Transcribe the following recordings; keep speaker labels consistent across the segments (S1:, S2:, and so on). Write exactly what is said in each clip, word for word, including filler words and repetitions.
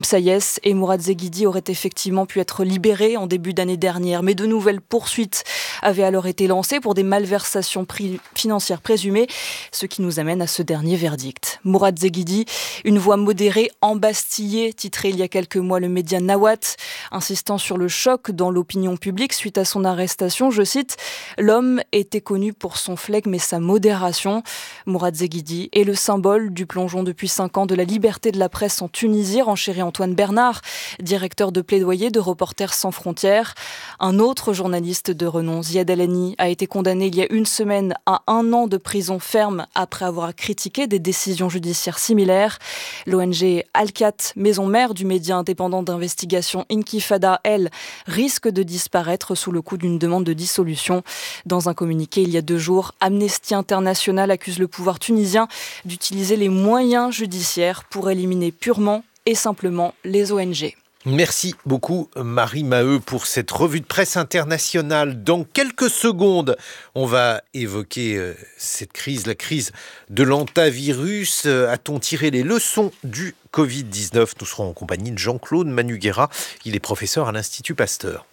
S1: Sayes et Mourad Zeghidi auraient effectivement pu être libérés en début d'année dernière, mais de nouvelles poursuites avaient alors été lancées pour des malversations pri- financières présumées, ce qui nous amène à ce dernier verdict. Mourad Zeghidi, une voix modérée embastillée, titré il y a quelques mois le média Nawat, insistant sur le choc dans l'opinion publique suite à son arrestation. Je cite, « L'homme était connu pour son flegme et sa modération ». Mourad Zeghidi est le symbole du plongeon depuis cinq ans de la liberté de la presse en Tunisie, renchérit Antoine Bernard, directeur de plaidoyer de Reporters sans frontières. Un autre journaliste de renom, Ziad Alani, a été condamné il y a une semaine à un an de prison ferme après avoir critiqué des décisions judiciaires similaires. L'O N G Al-Khat, maison mère du média indépendant d'investigation Intifada, elle, risque de disparaître sous le coup d'une demande de dissolution. Dans un communiqué il y a deux jours, Amnesty International accuse le pouvoir tunisien d'utiliser les moyens judiciaires pour éliminer purement et simplement les O N G.
S2: Merci beaucoup Marie Maheu pour cette revue de presse internationale. Dans quelques secondes, on va évoquer euh, cette crise, la crise de l'hantavirus. Euh, a-t-on tiré les leçons du covid dix-neuf ? Nous serons en compagnie de Jean-Claude Manuguera. Il est professeur à l'Institut Pasteur.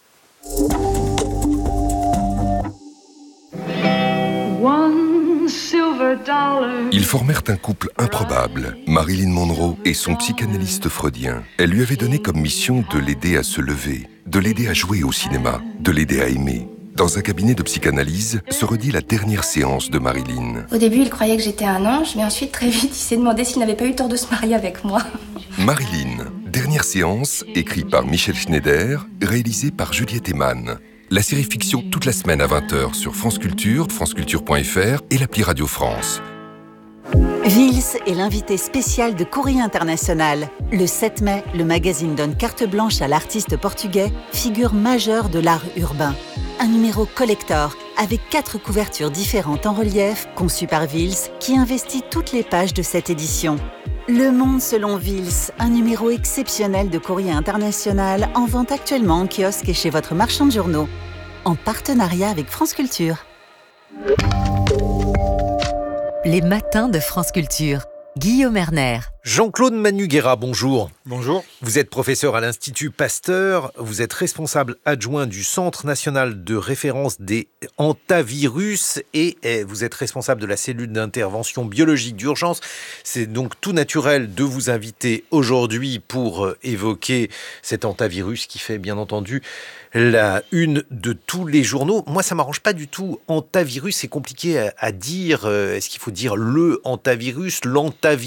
S3: Ils formèrent un couple improbable, Marilyn Monroe et son psychanalyste freudien. Elle lui avait donné comme mission de l'aider à se lever, de l'aider à jouer au cinéma, de l'aider à aimer. Dans un cabinet de psychanalyse se redit la dernière séance de Marilyn.
S4: Au début, il croyait que j'étais un ange, mais ensuite, très vite, il s'est demandé s'il n'avait pas eu tort de se marier avec moi.
S3: Marilyn, dernière séance, écrit par Michel Schneider, réalisé par Juliette Eman. La série fiction toute la semaine à vingt heures sur France Culture, franceculture point f r et l'appli Radio France.
S5: Vils est l'invité spécial de Courrier International. Le sept mai, le magazine donne carte blanche à l'artiste portugais, figure majeure de l'art urbain. Un numéro collector avec quatre couvertures différentes en relief, conçues par Vils, qui investit toutes les pages de cette édition. Le Monde selon Vils, un numéro exceptionnel de Courrier International en vente actuellement en kiosque et chez votre marchand de journaux. En partenariat avec France Culture.
S6: Les matins de France Culture. Guillaume Erner.
S2: Jean-Claude Manuguera, bonjour.
S7: Bonjour.
S2: Vous êtes professeur à l'Institut Pasteur, vous êtes responsable adjoint du Centre national de référence des hantavirus et vous êtes responsable de la cellule d'intervention biologique d'urgence. C'est donc tout naturel de vous inviter aujourd'hui pour évoquer cet hantavirus qui fait bien entendu la une de tous les journaux. Moi, ça ne m'arrange pas du tout. Hantavirus, c'est compliqué à, à dire. Est-ce qu'il faut dire le hantavirus, l'hantavirus ?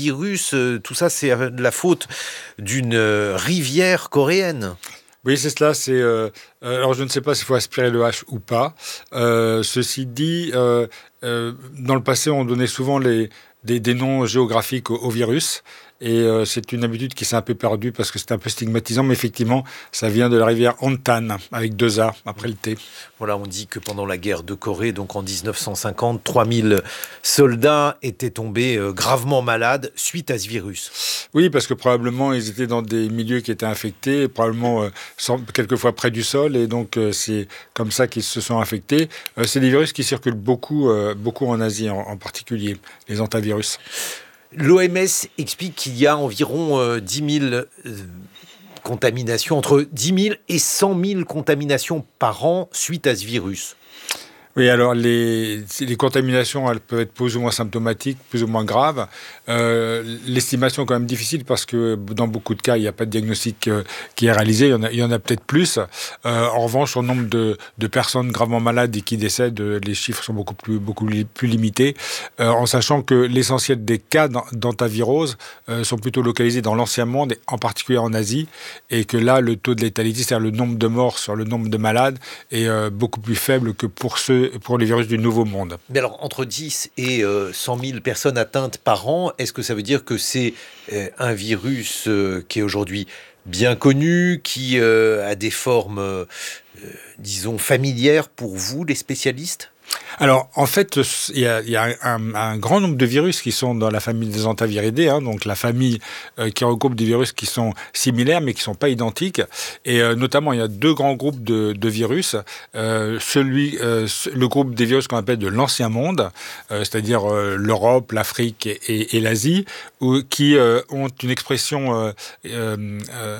S2: Tout ça, c'est la faute d'une rivière coréenne.
S7: Oui, c'est cela. C'est, euh, alors, je ne sais pas s'il faut aspirer le H ou pas. Euh, ceci dit, euh, euh, dans le passé, on donnait souvent les, des, des noms géographiques aux, aux virus. Et euh, c'est une habitude qui s'est un peu perdue parce que c'est un peu stigmatisant, mais effectivement, ça vient de la rivière Hantan, avec deux A, après le T.
S2: Voilà, on dit que pendant la guerre de Corée, donc en dix-neuf cent cinquante, trois mille soldats étaient tombés euh, gravement malades suite à ce virus.
S7: Oui, parce que probablement, ils étaient dans des milieux qui étaient infectés, probablement euh, sans, quelquefois près du sol, et donc euh, c'est comme ça qu'ils se sont infectés. Euh, c'est des virus qui circulent beaucoup, euh, beaucoup en Asie en, en particulier, les hantavirus.
S2: L'O M S explique qu'il y a environ euh, dix mille euh, contaminations, entre dix mille et cent mille contaminations par an suite à ce virus.
S7: Oui, alors les, les contaminations, elles peuvent être plus ou moins symptomatiques, plus ou moins graves. Euh, l'estimation est quand même difficile parce que dans beaucoup de cas, il n'y a pas de diagnostic euh, qui est réalisé. Il y en a, il y en a peut-être plus. Euh, en revanche, sur le nombre de, de personnes gravement malades et qui décèdent, les chiffres sont beaucoup plus, beaucoup plus limités, euh, en sachant que l'essentiel des cas d'hantavirose euh, sont plutôt localisés dans l'ancien monde, et en particulier en Asie, et que là, le taux de létalité, c'est-à-dire le nombre de morts sur le nombre de malades, est euh, beaucoup plus faible que pour ceux pour les virus du Nouveau Monde.
S2: Mais alors, entre dix et euh, cent mille personnes atteintes par an, est-ce que ça veut dire que c'est euh, un virus euh, qui est aujourd'hui bien connu, qui euh, a des formes, euh, disons, familières pour vous, les spécialistes ?
S7: Alors, en fait, il y a, il y a un, un grand nombre de virus qui sont dans la famille des hantaviridae, hein, donc la famille euh, qui regroupe des virus qui sont similaires mais qui ne sont pas identiques. Et euh, notamment, il y a deux grands groupes de, de virus. Euh, celui, euh, le groupe des virus qu'on appelle de l'ancien monde, euh, c'est-à-dire euh, l'Europe, l'Afrique et, et, et l'Asie, où, qui euh, ont une expression euh, euh,